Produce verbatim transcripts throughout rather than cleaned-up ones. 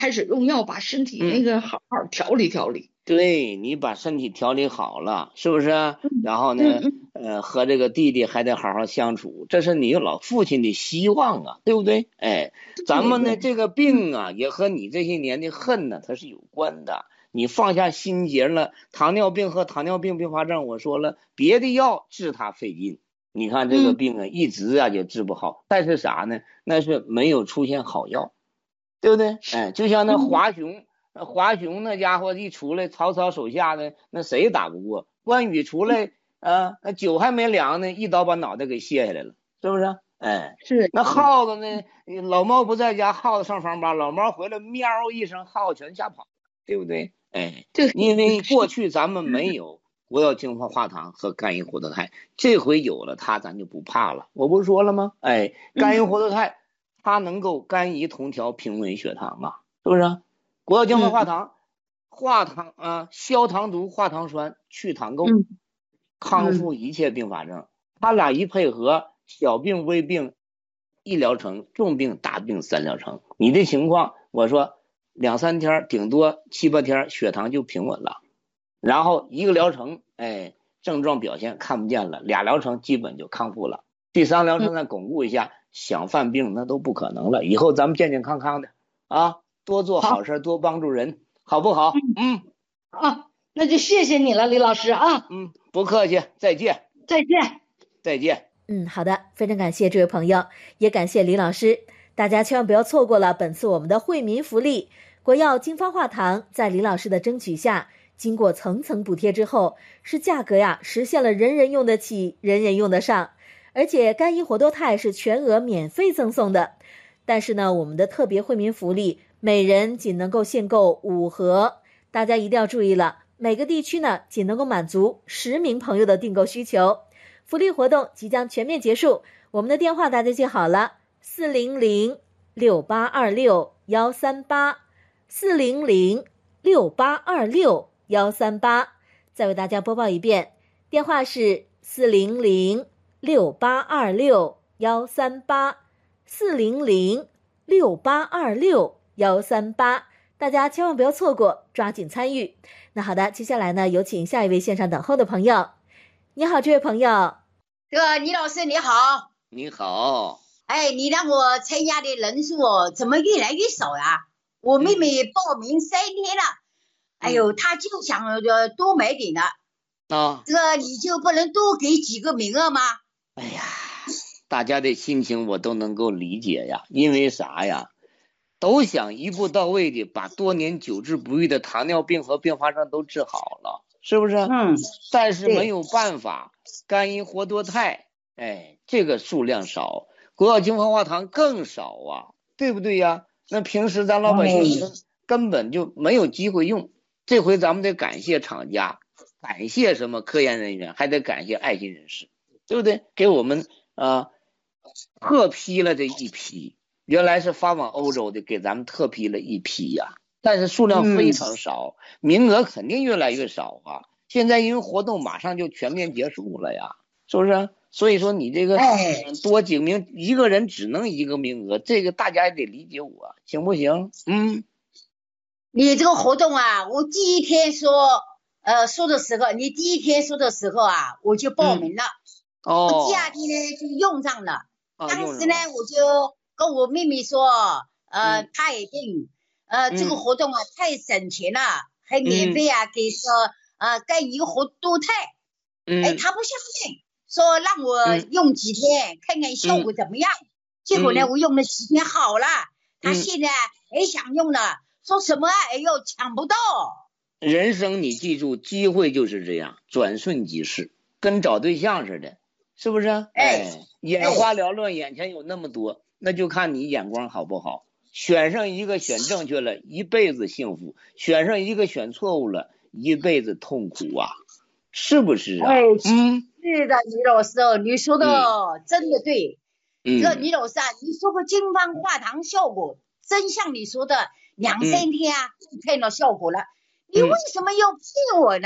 开始用药把身体那个好好调理调理。 嗯、对，你把身体调理好了，是不是？ 嗯、 然后呢， 嗯嗯、呃，和这个弟弟还得好好相处，这是你老父亲的希望啊，对不对？哎，咱们呢这个病啊，也和你这些年的恨呢，它是有关的。你放下心结了，糖尿病和糖尿病并发症，我说了，别的药治它费劲。你看这个病啊，一直啊也治不好，但是啥呢？那是没有出现好药，对不对？哎，就像那华雄，那华雄那家伙一出来，曹操手下的那谁也打不过。关羽出来啊，那酒还没凉呢，一刀把脑袋给卸下来了，是不是？哎， 是。 那耗子呢？老猫不在家，耗子上房吧，老猫回来喵一声，耗子全吓跑，对不对？哎，因为过去咱们没有国药精华化糖和甘油活脱肽，这回有了它，咱就不怕了。我不是说了吗？哎，甘油活脱肽它能够甘乙同调，平稳血糖啊，是不是？国药精华化糖，化糖啊，消糖毒，化糖酸，去糖垢， 嗯、 康复一切并发症。它俩一配合，小病微病一疗程，重病大病三疗程。你的情况，我说。两三天，顶多七八天，血糖就平稳了。然后一个疗程，哎，症状表现看不见了；俩疗程基本就康复了。第三疗程再巩固一下，嗯、想犯病那都不可能了。以后咱们健健康康的啊，多做好事，多帮助人，好不好？嗯， 啊，那就谢谢你了，李老师啊。 嗯，不客气，再见。 再见。 再见。 嗯，好的，非常感谢这位朋友，也感谢李老师。大家千万不要错过了本次我们的惠民福利。国药精华化糖在李老师的争取下，经过层层补贴之后，是价格呀实现了人人用得起，人人用得上，而且甘乙活脱肽是全额免费赠送的。但是呢，我们的特别惠民福利，每人仅能够限购五盒，大家一定要注意了，每个地区呢仅能够满足十名朋友的订购需求。福利活动即将全面结束，我们的电话大家记好了，四零零六八二六幺三八。四零零六八二六幺三八，再为大家播报一遍，电话是四零零六八二六幺三八，四零零六八二六幺三八，大家千万不要错过，抓紧参与。那好的，接下来呢，有请下一位线上等候的朋友。你好，这位朋友。 这个李老师你好。 你好。 哎，你让我参加的人数怎么越来越少呀？我妹妹报名三天了，哎呦，她就想呃多买点的啊， 这个你就不能多给几个名额吗？ 哎呀，大家的心情我都能够理解呀，因为啥呀？都想一步到位的把多年久治不愈的糖尿病和并发症都治好了，是不是？ 嗯。 但是没有办法，甘乙活脱肽，哎，这个数量少，国药精华化糖更少啊，对不对呀？那平时咱老百姓根本就没有机会用，这回咱们得感谢厂家，感谢什么科研人员，还得感谢爱心人士，对不对？给我们啊特批了这一批，原来是发往欧洲的，给咱们特批了一批呀，但是数量非常少，嗯、名额肯定越来越少啊。现在因为活动马上就全面结束了呀，是不是？所以说你这个多几名，一个人只能一个名额，这个大家也得理解我，行不行？嗯， 你这个活动啊，我第一天说呃说的时候，你第一天说的时候啊，我就报名了。 嗯、哦。 第二天呢就用上了。 哦、 当时呢我就跟我妹妹说，呃， 嗯、 她也病，呃，嗯、这个活动啊太省钱了，还免费啊、嗯、给说呃甘乙活脱肽。 嗯。 哎，她不相信。说让我用几天、嗯、看看效果怎么样、嗯、结果呢、嗯、我用了几天好了、嗯、他现在也想用了、嗯、说什么哎呦抢不到。 人生你记住，机会就是这样转瞬即逝，跟找对象似的，是不是？哎，哎眼花缭乱，眼前有那么多，那就看你眼光好不好，选上一个选正确了一辈子幸福，选上一个选错误了一辈子痛苦啊，是不是啊？ 哎， 嗯， 是的，李老师，你说的、嗯、真的对。 嗯， 这个李老师啊，你说个精华化糖效果，真像你说的两三天啊，就、嗯、看到效果了。你为什么要骗我呢？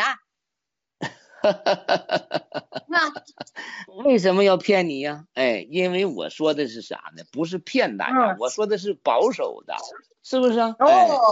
啊，为什么要骗你呀？哎，因为我说的是啥呢？不是骗大家，嗯、我说的是保守的，是不是？ 哦。 哎